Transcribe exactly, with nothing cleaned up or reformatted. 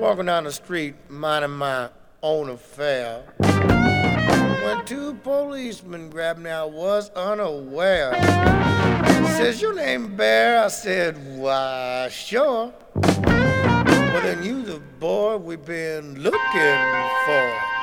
walking down the street, minding my own affair, when two policemen grabbed me, I was unaware. Says, your name Bear? I said, why, sure. Well, then you the boy we've been looking for.